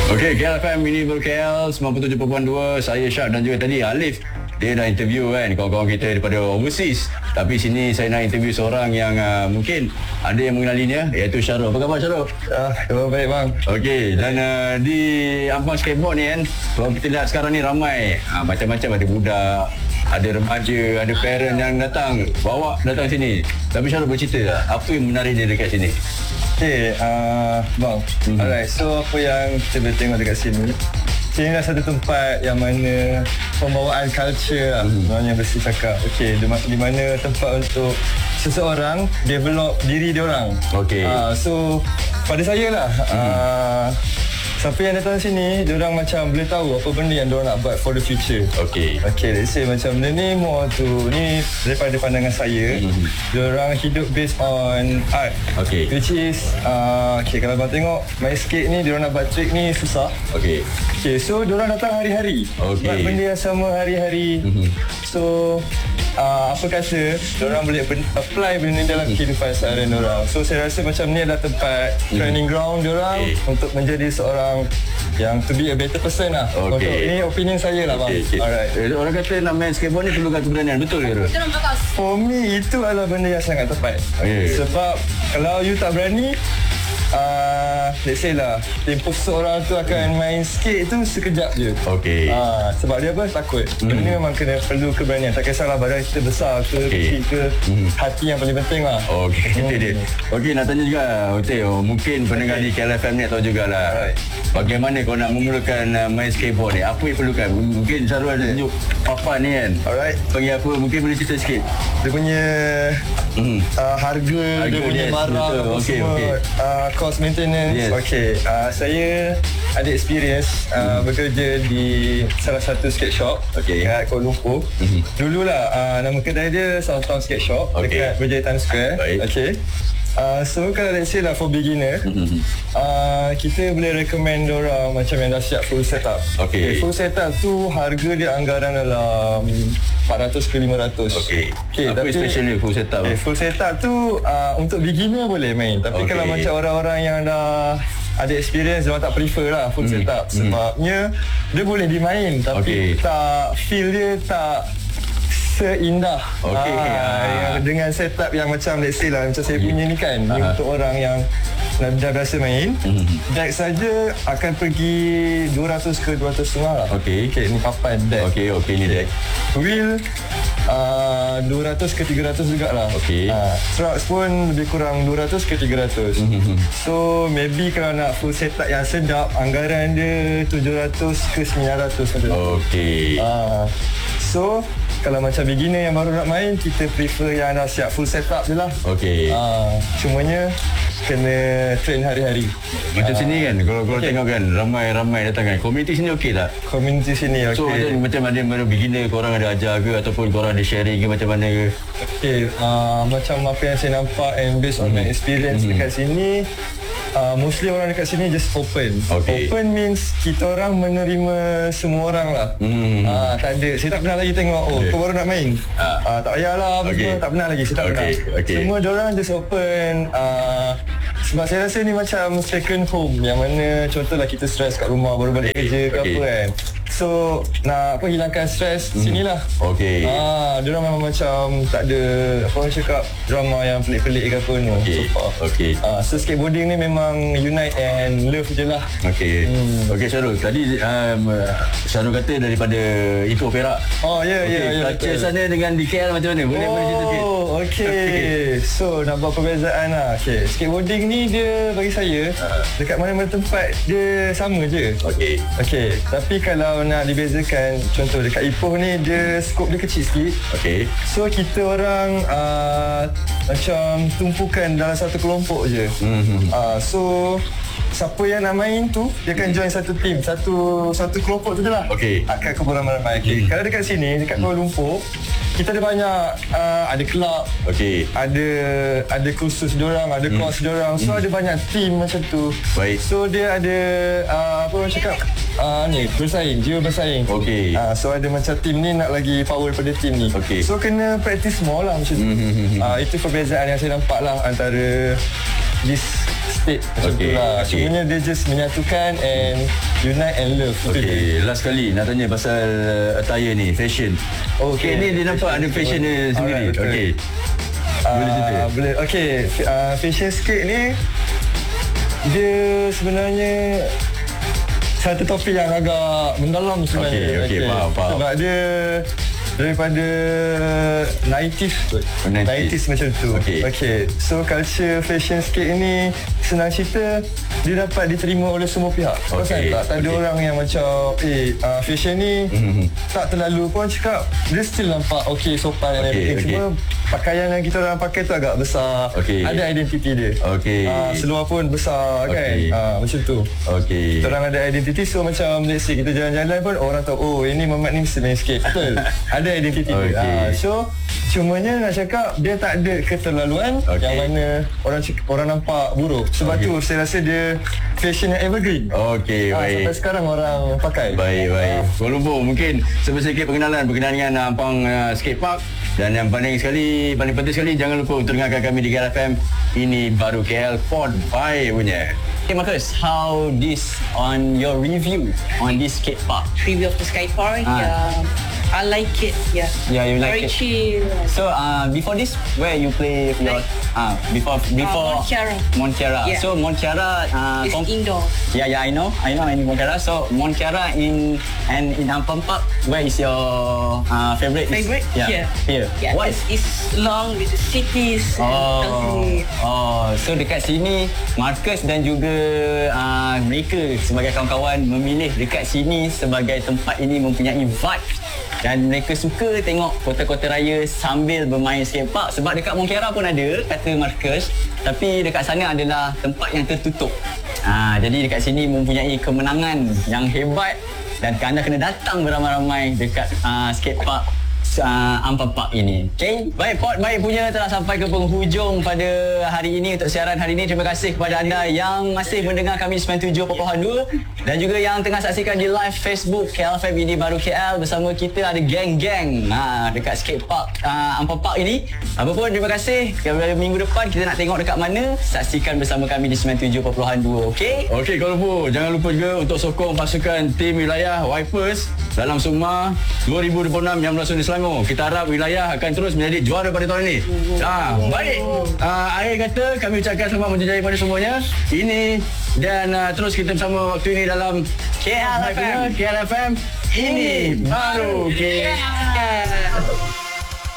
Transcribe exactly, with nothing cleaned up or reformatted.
Okey, K L F M ini ber K L sembilan puluh tujuh perpuluhan dua. Saya Syad dan juga tadi Alif. Dia dah interview kan kawan-kawan kita daripada overseas. Tapi sini saya nak interview seorang yang uh, mungkin ada yang mengenalinya, iaitu Syarul. Apa khabar Syarul? Ah, khabar baik bang. Okey, dan uh, di Ampang Skateboard ni kan, kalau kita lihat sekarang ni ramai uh, macam-macam, ada budak, ada remaja, ada parent yang datang, bawa datang sini. Tapi Syarul bercerita tak, apa yang menarik dia dekat sini? Okay, uh, bang. Mm-hmm. Alright, so apa yang kita boleh tengok dekat sini, sini adalah satu tempat yang mana pembawaan culture lah, mm-hmm. orang yang bersih cakap. Okay, di, di mana tempat untuk seseorang develop diri diorang. Okay. Uh, so, pada saya lah, mm-hmm. uh, siapa yang datang sini, diorang macam boleh tahu apa benda yang diorang nak buat for the future. Okay. Okay, let's say macam benda ni more to, ni daripada pandangan saya, mm-hmm. diorang hidup based on art. Okay. Which is, uh, okay, kalau abang tengok main skate ni, diorang nak buat trick ni susah. Okay. Okay, so diorang datang hari-hari. Okay. Buat benda yang sama hari-hari. Mm-hmm. So, uh, apa kata, diorang boleh ben- apply benda ni dalam kehidupan seharian diorang. So, saya rasa macam ni adalah tempat mm-hmm. training ground diorang okay. untuk menjadi seorang yang to be a better person lah. Okay. Untuk, ini opinion saya lah bang. Okay, okay. Alright. Orang kata nak main skateboard ni perlukan keberanian, betul ke? For me, itu adalah benda yang sangat tepat. Okay. Sebab kalau you tak berani, Uh, let's say lah, tempoh seorang tu akan main skate tu sekejap je. Okay. uh, Sebab dia apa? Takut. mm. Benda ni memang kena perlu keberanian. Tak kisahlah badan kita besar ke okay. kecil ke, mm. hati yang paling penting lah. Okay, itu mm. dia. Okay, nak tanya juga Uti, oh, mungkin pendengar okay. di K L F M ni tahu jugalah right. bagaimana kau nak memulakan uh, main skateboard ni, apa yang perlukan? Mungkin Syarul ada tunjuk papan ni kan. Alright. Bagi apa, mungkin boleh cerita sikit dia punya mm. uh, harga, harga dia punya yes, barang okay, semua okay. Uh, cost maintenance. Yes. Okay, uh, saya ada experience uh, mm. bekerja di salah satu skate shop okay. dekat Kuala Lumpur. Mm-hmm. Dululah uh, nama kedai dia Southtown Skate Shop okay. dekat Berjaya Times Square. Baik. Okay. Uh, so kalau let's say lah for beginner, mm-hmm. uh, kita boleh recommend diorang macam yang dah siap full setup. Okay. Okay, full setup tu harga dia anggaran dalam empat ratus ke lima ratus. Okay. Okay, apa especially full setup? Okay, full setup tu uh, untuk beginner boleh main. Tapi okay. kalau macam orang-orang yang dah ada experience, dia tak prefer lah full mm. setup. Sebabnya mm. dia boleh dimain tapi okay. tak, feel dia tak seindah okay. ah, ah. dengan setup yang macam let's say lah macam saya punya ni kan, ni untuk orang yang dah biasa main. mm-hmm. Deck saja akan pergi dua ratus ke dua ratus setengah lah. Okay. Okay, ni papan deck. Okay, okay, ni deck. Wheel uh, dua ratus ke tiga ratus jugalah. Okay. uh, Trucks pun lebih kurang dua ratus ke tiga ratus. mm-hmm. So maybe kalau nak full setup yang sedap, anggaran dia tujuh ratus ke sembilan ratus. Okay. uh, So kalau macam beginner yang baru nak main, kita prefer yang dah siap full setup je lah. Okay. uh, Cumanya kena train hari-hari. Macam uh, sini kan, kalau kalau okay. tengok kan, ramai-ramai datang kan. Komuniti sini okey tak? Komuniti sini okey. So macam, macam ada baru beginner, korang ada ajar ke ataupun korang ada sharing ke macam mana ke? Okay, uh, macam apa yang saya nampak and based on mm-hmm. my experience mm-hmm. dekat sini, uh, mostly orang dekat sini just open. Okay. Open means kita orang menerima semua orang lah. Mm-hmm. uh, Tak ada, saya tak pernah lagi tengok, oh okay. kau baru nak main, uh. Uh, tak payahlah okay. tak pernah lagi, saya tak okay. pernah okay. Semua diorang just open. uh, Sebab saya rasa ni macam second home, yang mana contohlah kita stress kat rumah baru balik okay. kerja ke okay. apa kan. So nak apa, hilangkan stres mm. sinilah. Okay. Ah, diorang memang macam tak ada apa orang cakap drama yang pelik-pelik ke apa ni. Okay. So far. Okay. Ah, so skateboarding ni memang unite and love je lah. Okay. Hmm. Okay Syarul, tadi um, Syarul kata daripada Ipoh Perak. Oh ya ya ya. Culture sana dengan di K L macam mana? Boleh oh, boleh cerita sikit? Oh okay. okay. So nak buat perbezaan lah. Okay. Skateboarding ni dia bagi saya uh. dekat mana-mana tempat dia sama je. Okay. Okay. Tapi kalau nak dibezakan, contoh dekat Ipoh ni dia skop dia kecil sikit. Okay. So kita orang uh, macam tumpukan dalam satu kelompok je. Mm-hmm. Uh, so siapa yang nak main tu dia akan join satu team, satu satu kelompok tu je lah. Okay. Akan kumpul ramai-ramai. Okay. Mm. Kalau dekat sini dekat Kuala Lumpur, kita ada banyak uh, ada kelab. Okay. Ada ada kursus diorang, ada mm. course diorang. So mm. ada banyak team macam tu. Baik. So dia ada uh, apa orang cakap uh, ni bersaing, jiwa bersaing. Okay. Uh, so ada macam team ni nak lagi power pada team ni. Okay. So kena practice more lah macam tu. Mm-hmm. Uh, itu perbezaan yang saya nampak lah antara this state macam Okey, tu lah. okey. Sebenarnya dia just menyatukan and unite and love. Itu je. Okay, last kali nak tanya pasal uh, attire ni, fashion. Okay, ni dia nampak ada fashion dia sendiri. Alright, betul. Okay. Boleh cerita? Uh, boleh. Okay, uh, fashion skate ni dia sebenarnya satu topik yang agak mendalam sebenarnya. Okey, okey, faham, faham. Sebab dia daripada nineties kot. Oh, nineties. nineties macam tu. Okey. Okay. So culture fashion skate ni senang cerita dia dapat diterima oleh semua pihak. Pasal Okey, tak, tak ada okey. orang yang macam eh uh, fashion ni Mhm. tak terlalu pun cakap dia still nampak okay sopan dan Okey, everything. okey. Cuma pakaian yang kita orang pakai tu agak besar. Okey. Ada identiti dia. Okey. Uh, seluar pun besar kan. Okey. Uh, macam tu. Okay. Kita orang ada identiti, so macam let's say kita jalan-jalan pun orang tahu oh ini Mamat ni mesti main skate. Betul. Ada identiti Okey. dia. Uh, so cumanya nak cakap dia tak ada keterlaluan Okey. yang mana orang cik, orang nampak buruk. Sebab Okey. tu saya rasa dia fashion yang evergreen. Okay, Ah, baik. sampai sekarang orang pakai. Baik, baik. Kuala Lumpur, mungkin sedikit pengenalan berkenaan dengan uh, Ampang uh, Skate Park. Dan yang paling sekali, paling penting sekali, jangan lupa untuk dengarkan kami di K L F M. Ini baru K L Pod Bye punya. Okay, Marcus, how this on your review on this skate park? Review of the skate park. Ah. Yeah, I like it. Yeah. Yeah, you like Very it. chill. So, uh, before this, where you play your Like- uh, before before Mont Kiara. Mont Kiara. Yeah. So Mont Kiara, uh, It's com- indoor. Yeah, yeah, I know, I know, in Mont Kiara. So Mont Kiara in and in Ampang Park, where is your uh, favorite? Favorite? Yeah, Here. here. Yeah, What? it's, it's long with the cities. and Oh, everything. oh, so dekat sini Marcus dan juga uh, mereka sebagai kawan-kawan memilih dekat sini sebagai tempat ini mempunyai vibe dan mereka suka tengok kota-kota raya sambil bermain skatepark sebab dekat Mont Kiara pun ada kata Marcus tapi dekat sana adalah tempat yang tertutup. Ha, jadi dekat sini mempunyai kemenangan yang hebat dan anda kena datang beramai-ramai dekat uh, skatepark uh, Ampang Park ini. Okay, baik, Pod Baik punya telah sampai ke penghujung pada hari ini untuk siaran hari ini. Terima kasih kepada anda yang masih mendengar kami sembilan puluh tujuh perpuluhan dua dan juga yang tengah saksikan di live Facebook K L F M ini baru K L. Bersama kita ada geng-geng ha, dekat skate park uh, Ampang Park ini. Apa pun terima kasih. Pada minggu depan kita nak tengok dekat mana, saksikan bersama kami di sembilan puluh tujuh perpuluhan dua. Okay? Okey, Kuala Lumpur, jangan lupa juga untuk sokong pasukan tim wilayah Wipers dalam Summa dua ribu dua puluh enam yang berlangsung di Selangor. Kita harap wilayah akan terus menjadi juara pada tahun ini. Ah, baik. Ah, akhir kata kami ucapkan selamat menjejai pada semuanya. Ini dan uh, terus kita bersama waktu ini dalam K L F M. K L F M. Ini baru K L.